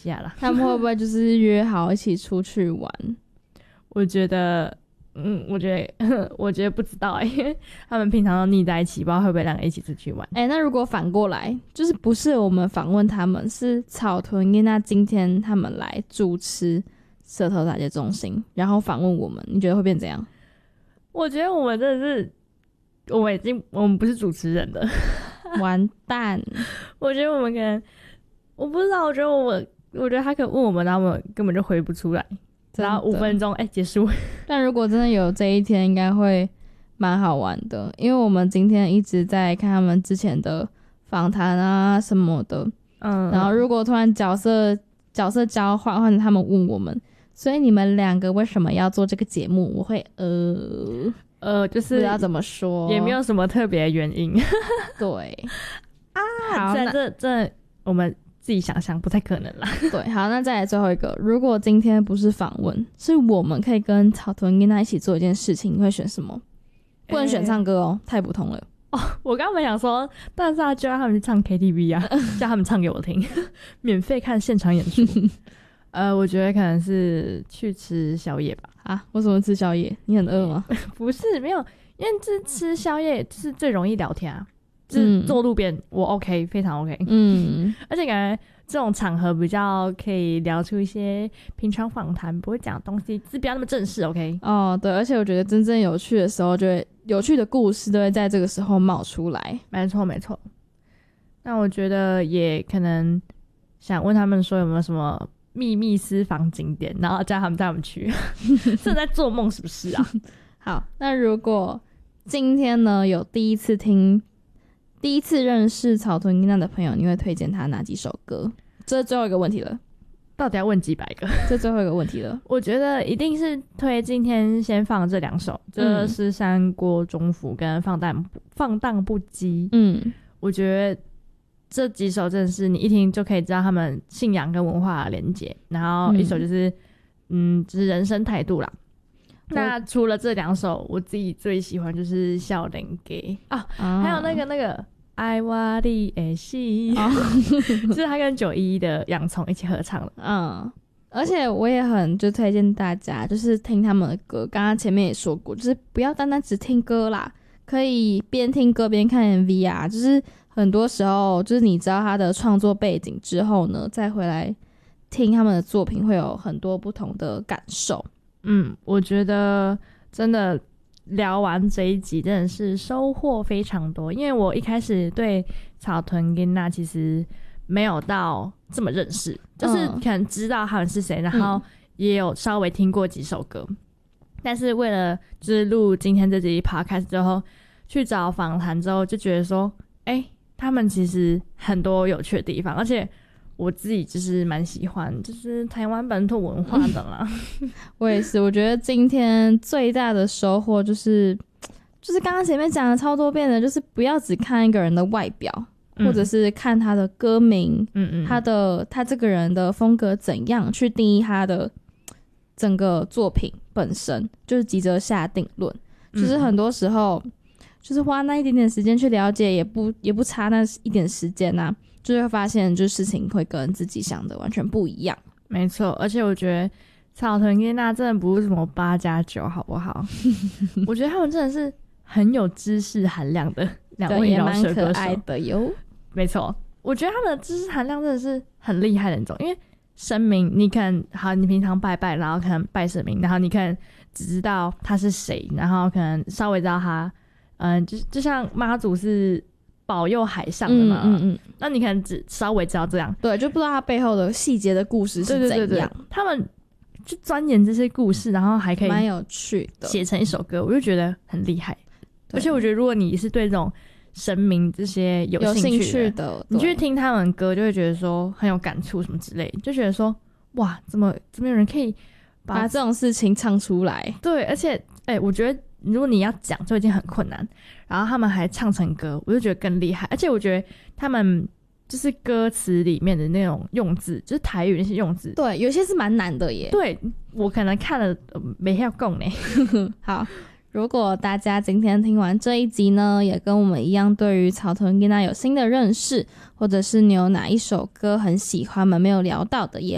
下啦。 他们会不会就是约好一起出去玩？ 我觉得我觉得不知道因为他们平常都腻在一起，不知道会不会两个一起出去玩。 那如果反过来，就是不是我们访问他们，是草屯跟那今天他们来主持舌头打击中心，然后访问我们，你觉得会变怎样？ 我觉得我们真的是，我们不是主持人的， 完蛋！ 我觉得我们可能，我不知道，我觉得他可能问我们，然后我们根本就回不出来，然后5分钟，结束。 但如果真的有这一天，应该会蛮好玩的，因为我们今天一直在看他们之前的访谈啊什么的，然后如果突然角色交换，或者他们问我们，所以你们两个为什么要做这个节目？我会就是不知道怎么说， 也没有什么特别的原因。 对好，这我们自己想象不太可能啦。 对，好，那再来最后一个，如果今天不是访问，是我们可以跟草屯跟他一起做一件事情，你会选什么？不能选唱歌哦，太普通了。 我刚刚想说，但是就让他们去唱 KTV 啊，叫他们唱给我听，免费看现场演出。我觉得可能是去吃宵夜吧。 啊？为什么吃宵夜？你很饿吗？ 不是，没有，因为吃宵夜就是最容易聊天啊。就是坐路边，我 OK， 非常 OK。而且感觉这种场合比较可以聊出一些平常访谈不会讲的东西，就是不要那么正式 OK。 对，而且我觉得真正有趣的时候，就会有趣的故事都会在这个时候冒出来。 没错。那我觉得也可能想问他们说有没有什么秘密私房景点，然后叫他们带我们去。是在做梦是不是啊？ 好，那如果今天呢有第一次认识草屯音娜的朋友，你会推荐他哪几首歌？这是最后一个问题了， 到底要问几百个？ 这最后一个问题了。 我觉得一定是推今天先放这2首，就是山郭中府跟放荡不羁。我觉得这几首真的是你一听就可以知道他们信仰跟文化的连结，然后一首就是就是人生态度啦。那除了这2首，我自己最喜欢就是笑脸给还有那个爱我的的心，就是他跟911的洋葱一起合唱的。 而且我也很就推荐大家就是听他们的歌，刚刚前面也说过，就是不要单单只听歌啦，可以边听歌边看 MV 啊，就是很多时候就是你知道他的创作背景之后呢，再回来听他们的作品会有很多不同的感受。 我觉得真的聊完这一集真的是收获非常多，因为我一开始对草屯跟那其实没有到这么认识，就是可能知道他们是谁，然后也有稍微听过几首歌，但是为了就是录今天这集 podcast 之后，去找访谈之后就觉得说他们其实很多有趣的地方，而且我自己就是蛮喜欢就是台湾本土文化的啦。 我也是，我觉得今天最大的收获就是刚刚前面讲了超多遍的，就是不要只看一个人的外表，或者是看他的歌名，他这个人的风格怎样去定义他的整个作品本身，就是急着下定论。就是很多时候就是花那一点点时间去了解，也不差那一点时间啊，就会发现就事情会跟自己想的完全不一样。 没错，而且我觉得草屯跟那真的不是什么8+9好不好？我觉得他们真的是很有知识含量的2位饶舌歌手，也蛮可爱的哟。 没错，我觉得他们的知识含量真的是很厉害的那种，因为神明你可能好，你平常拜拜，然后可能拜神明，然后你可能只知道他是谁，然后可能稍微知道他就像妈祖是保佑海上的嘛，那你可能只稍微知道这样， 对，就不知道他背后的细节的故事是怎样。对， 他们就钻研这些故事，然后还可以蛮有趣的写成一首歌，我就觉得很厉害。而且我觉得如果你是对这种神明这些有兴趣的，你去听他们歌就会觉得说很有感触什么之类，就觉得说哇怎么有人可以把这种事情唱出来。 对，而且我觉得如果你要讲就已经很困难，然后他们还唱成歌，我就觉得更厉害。而且我觉得他们就是歌词里面的那种用字，就是台语那些用字， 对，有些是蛮难的耶。 对，我可能看了没要讲呢。 好，如果大家今天听完这一集呢，也跟我们一样对于草屯跟他有新的认识，或者是你有哪一首歌很喜欢我们没有聊到的，也